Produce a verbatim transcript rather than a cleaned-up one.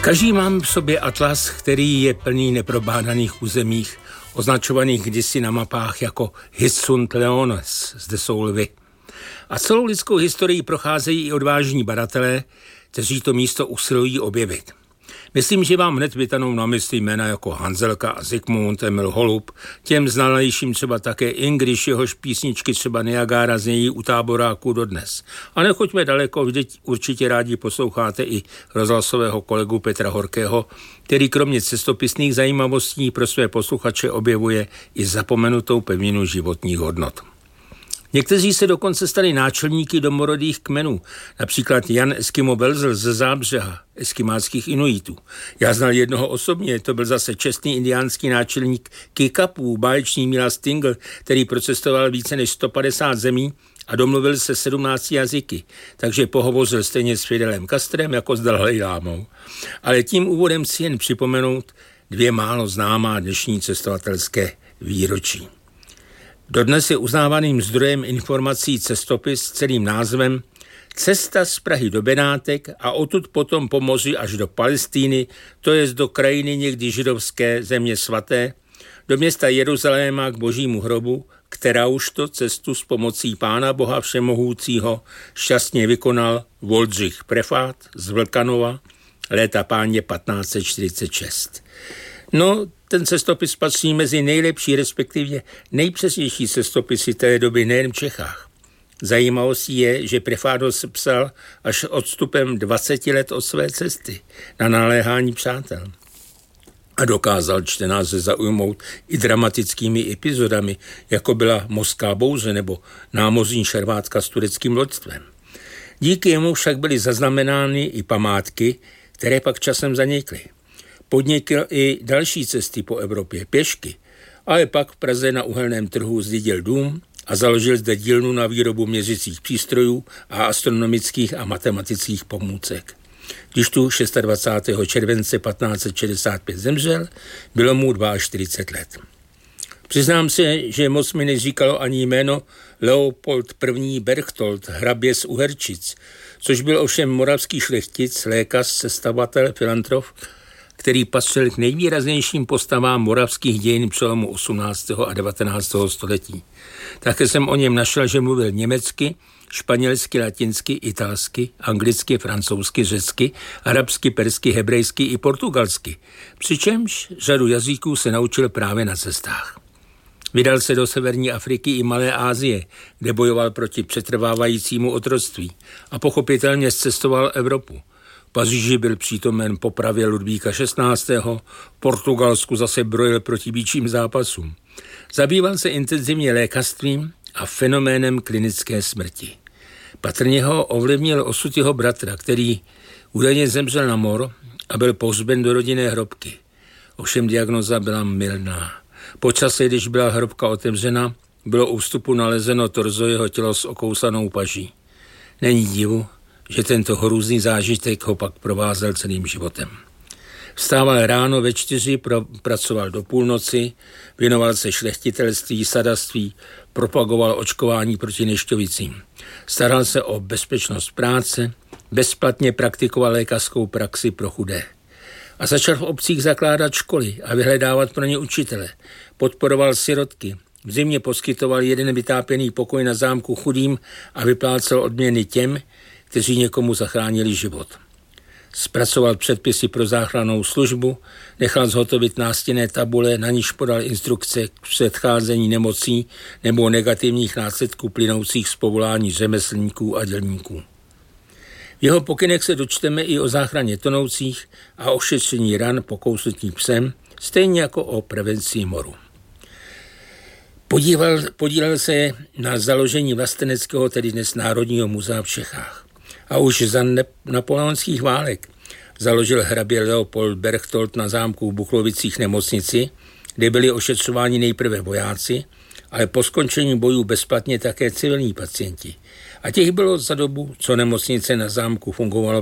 Každý mám v sobě atlas, který je plný neprobádaných územích, označovaných kdysi na mapách jako Hissunt Leones, zde jsou lvy. A celou lidskou historii procházejí i odvážní badatelé, kteří to místo usilují objevit. Myslím, že vám hned vytanou na mysli jména jako Hanzelka a Zikmund, Emil Holub, těm znalejším třeba také Ingriš, jehož písničky třeba Niagara znějí u táboráku dodnes. A nechoďme daleko, vždyť určitě rádi posloucháte i rozhlasového kolegu Petra Horkého, který kromě cestopisných zajímavostí pro své posluchače objevuje i zapomenutou pevninu životních hodnot. Někteří se dokonce stali náčelníky domorodých kmenů, například Jan Eskimo Belzl ze Zábřeha, eskimáckých Inuitů. Já znal jednoho osobně, to byl zase čestný indiánský náčelník Kikapů, báječný Milas Tingl, který procestoval více než sto padesát zemí a domluvil se sedmnácti jazyky, takže pohovořil stejně s Fidelem Castrem jako s Dalaj Lámou. Ale tím úvodem si jen připomenout dvě málo známá dnešní cestovatelské výročí. Dodnes je uznávaným zdrojem informací cestopis s celým názvem Cesta z Prahy do Benátek a odtud potom po moři až do Palestíny, to jest do krajiny někdy židovské země svaté, do města Jeruzaléma k božímu hrobu, která už to cestu s pomocí Pána Boha Všemohoucího šťastně vykonal Voldřich Prefát z Vlkanova léta páně patnáct set čtyřicet šest. No, ten cestopis patří mezi nejlepší, respektive nejpřesnější cestopisy té doby nejen v Čechách. Zajímavostí je, že Prefát ho psal až odstupem dvaceti let od své cesty na naléhání přátel. A dokázal čtenáře zaujmout i dramatickými epizodami, jako byla Mořská bouře nebo námořní šervátka s tureckým loďstvem. Díky jemu však byly zaznamenány i památky, které pak časem zanikly. Podnikl i další cesty po Evropě pěšky, ale pak v Praze na uhelném trhu zdědil dům a založil zde dílnu na výrobu měřicích přístrojů a astronomických a matematických pomůcek. Když tu dvacátého šestého července patnáct set šedesát pět zemřel, bylo mu čtyřicet dva let. Přiznám se, že moc mi neříkalo ani jméno Leopold I. Berchtold, hrabě z Uherčic, což byl ovšem moravský šlechtic, lékař, sestavatel, filantrop, který patřil k nejvýraznějším postavám moravských dějin přelomu osmnáctého a devatenáctého století. Také jsem o něm našel, že mluvil německy, španělsky, latinsky, italsky, anglicky, francouzsky, řecky, arabsky, persky, hebrejsky i portugalsky, přičemž řadu jazyků se naučil právě na cestách. Vydal se do severní Afriky i Malé Asie, kde bojoval proti přetrvávajícímu otroctví a pochopitelně zcestoval Evropu. V Paříži byl přítomen popravě Ludvíka šestnáctého. V Portugalsku zase brojil proti býčím zápasům. Zabýval se intenzivně lékařstvím a fenoménem klinické smrti. Patrně ho ovlivnil osud jeho bratra, který údajně zemřel na mor a byl pohřben do rodinné hrobky. Ovšem diagnoza byla mylná. Po čase, když byla hrobka otevřena, bylo u vstupu nalezeno torzo jeho tělo s okousanou paží. Není divu, že tento hrůzný zážitek ho pak provázel celým životem. Vstával ráno ve čtyři, pro, pracoval do půlnoci, věnoval se šlechtitelství, sadaství, propagoval očkování proti neštovicím. Staral se o bezpečnost práce, bezplatně praktikoval lékařskou praxi pro chudé. A začal v obcích zakládat školy a vyhledávat pro ně učitele. Podporoval sirotky. V zimě poskytoval jeden vytápěný pokoj na zámku chudým a vyplácel odměny těm, kteří někomu zachránili život. Zpracoval předpisy pro záchrannou službu, nechal zhotovit nástěnné tabule, na níž podal instrukce k předcházení nemocí nebo negativních následků plynoucích z povolání řemeslníků a dělníků. V jeho pokynech se dočteme i o záchraně tonoucích a ošetření ran po kousnutí psem, stejně jako o prevenci moru. Podíval, podílel se na založení vlasteneckého, tedy dnes Národního muzea v Čechách. A už za napoleonských válek založil hrabě Leopold Berchtold na zámku v Buchlovicích nemocnici, kde byli ošetřováni nejprve vojáci, ale po skončení bojů bezplatně také civilní pacienti. A těch bylo za dobu, co nemocnice na zámku fungovalo